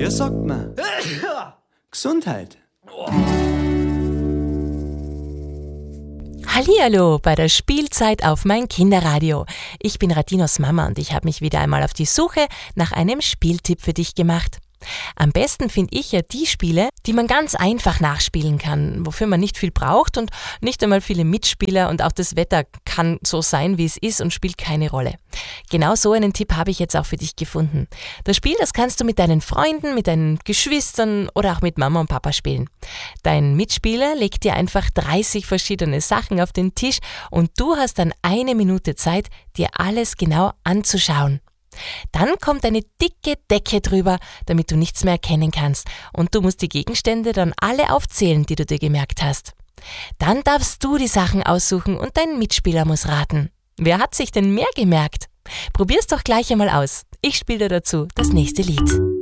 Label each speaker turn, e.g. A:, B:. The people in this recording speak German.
A: Ja, sagt man. Gesundheit.
B: Hallihallo bei der Spielzeit auf mein Kinderradio. Ich bin Radinos Mama und ich habe mich wieder einmal auf die Suche nach einem Spieltipp für dich gemacht. Am besten finde ich ja die Spiele, die man ganz einfach nachspielen kann, wofür man nicht viel braucht und nicht einmal viele Mitspieler und auch das Wetter kann so sein, wie es ist und spielt keine Rolle. Genau so einen Tipp habe ich jetzt auch für dich gefunden. Das Spiel, das kannst du mit deinen Freunden, mit deinen Geschwistern oder auch mit Mama und Papa spielen. Dein Mitspieler legt dir einfach 30 verschiedene Sachen auf den Tisch und du hast dann 1 Minute Zeit, dir alles genau anzuschauen. Dann kommt eine dicke Decke drüber, damit du nichts mehr erkennen kannst und du musst die Gegenstände dann alle aufzählen, die du dir gemerkt hast. Dann darfst du die Sachen aussuchen und dein Mitspieler muss raten. Wer hat sich denn mehr gemerkt? Probier's doch gleich einmal aus. Ich spiele dir dazu das nächste Lied.